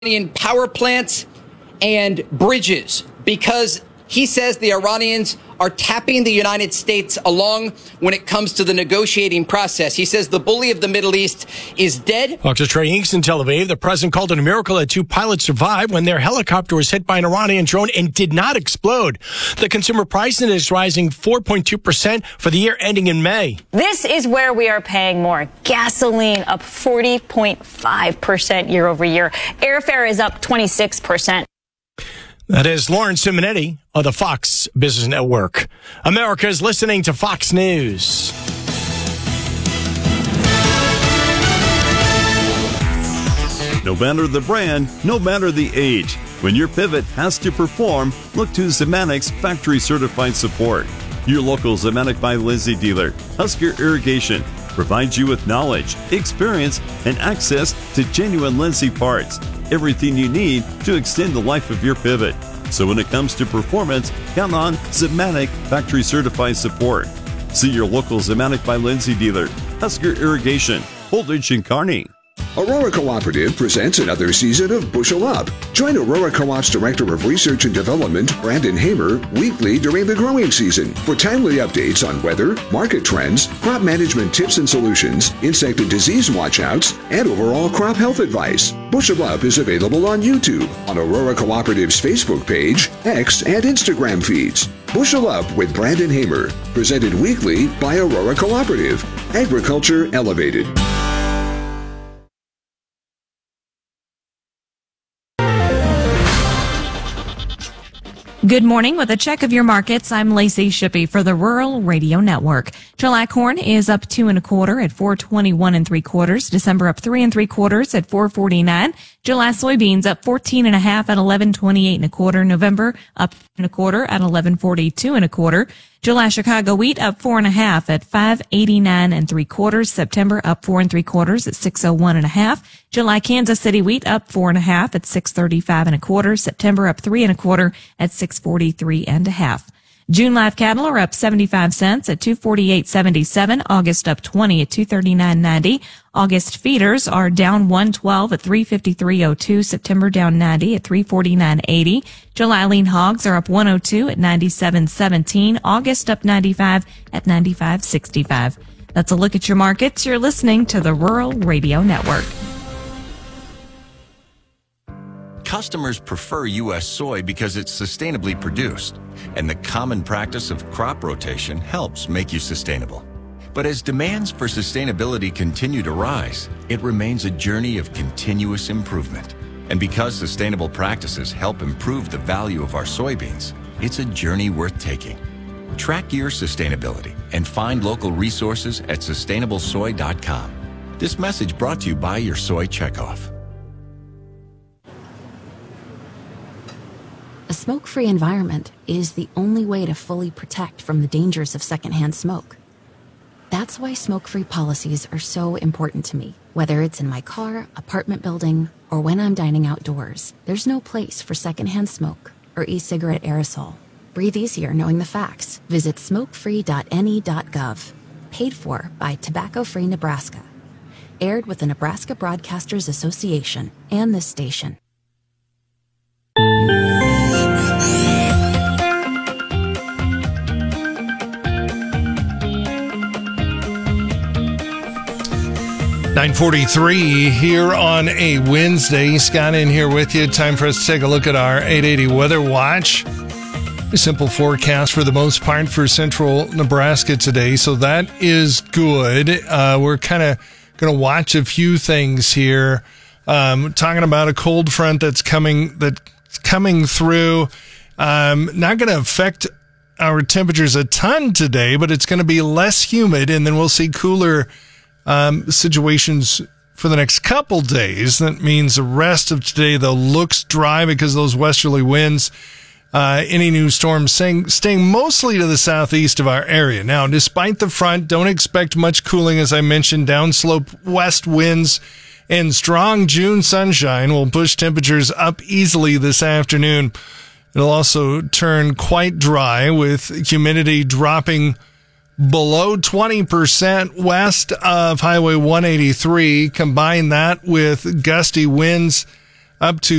Iranian power plants and bridges because he says the Iranians are tapping the United States along when it comes to the negotiating process. He says the bully of the Middle East is dead. Fox's Trey Hinks in Tel Aviv. The president called it a miracle that 2 pilots survived when their helicopter was hit by an Iranian drone and did not explode. The consumer price index is rising 4.2% for the year ending in May. This is where we are paying more. Gasoline up 40.5% year over year. Airfare is up 26%. That is Lauren Simonetti of the Fox Business Network. America is listening to Fox News. No matter the brand, no matter the age, when your pivot has to perform, look to Zemanic's factory certified support. Your local Zematic by Lindsay dealer, Husker Irrigation, provides you with knowledge, experience, and access to genuine Lindsay parts. Everything you need to extend the life of your pivot. So when it comes to performance, count on Zematic factory certified support. See your local Zematic by Lindsay dealer, Husker Irrigation, Holdridge and Kearney. Aurora Cooperative presents another season of Bushel Up. Join Aurora Co-op's Director of Research and Development, Brandon Hamer, weekly during the growing season for timely updates on weather, market trends, crop management tips and solutions, insect and disease watchouts, and overall crop health advice. Bushel Up is available on YouTube, on Aurora Cooperative's Facebook page, X, and Instagram feeds. Bushel Up with Brandon Hamer, presented weekly by Aurora Cooperative. Agriculture Elevated. Good morning. With a check of your markets, I'm Lacey Shippey for the Rural Radio Network. July corn is up 2 1/4 at 421 3/4. December up 3 3/4 at 449. July soybeans up 14 1/2 at 1128 1/4. November up 1/4 at 1142 1/4. July Chicago wheat up 4 1/2 at 589 3/4. September up 4 3/4 at 601 1/2. July Kansas City wheat up 4 1/2 at 635 1/4. September up 3 1/4 at 643 1/2. June live cattle are up 75 cents at 248.77. August up 20 at 239.90. August feeders are down 112 at 353.02. September down 90 at 349.80. July lean hogs are up 102 at 97.17. August up 95 at 95.65. That's a look at your markets. You're listening to the Rural Radio Network. Customers prefer U.S. soy because it's sustainably produced, and the common practice of crop rotation helps make you sustainable. But as demands for sustainability continue to rise, it remains a journey of continuous improvement. And because sustainable practices help improve the value of our soybeans, it's a journey worth taking. Track your sustainability and find local resources at sustainablesoy.com. This message brought to you by your Soy Checkoff. A smoke-free environment is the only way to fully protect from the dangers of secondhand smoke. That's why smoke-free policies are so important to me. Whether it's in my car, apartment building, or when I'm dining outdoors, there's no place for secondhand smoke or e-cigarette aerosol. Breathe easier knowing the facts. Visit smokefree.ne.gov. Paid for by Tobacco Free Nebraska. Aired with the Nebraska Broadcasters Association and this station. .943 here on a Wednesday. Scott in here with you. Time for us to take a look at our 880 Weather Watch. A simple forecast for the most part for central Nebraska today, so that is good. We're kind of going to watch a few things here. Talking about a cold front that's coming through. Not going to affect our temperatures a ton today, but it's going to be less humid, and then we'll see cooler situations for the next couple days. That means the rest of today, though, looks dry because of those westerly winds. Any new storms staying mostly to the southeast of our area. Now, despite the front, don't expect much cooling. As I mentioned, downslope west winds and strong June sunshine will push temperatures up easily this afternoon. It'll also turn quite dry with humidity dropping below 20% west of Highway 183. Combine that with gusty winds up to